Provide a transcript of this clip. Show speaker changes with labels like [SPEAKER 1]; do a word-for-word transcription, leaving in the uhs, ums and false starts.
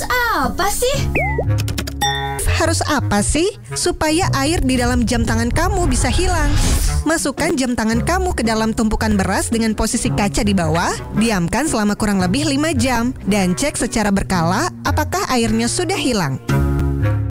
[SPEAKER 1] apa sih?
[SPEAKER 2] Harus apa sih? Supaya air di dalam jam tangan kamu bisa hilang. Masukkan jam tangan kamu ke dalam tumpukan beras dengan posisi kaca di bawah. Diamkan selama kurang lebih lima jam. Dan cek secara berkala apakah airnya sudah hilang.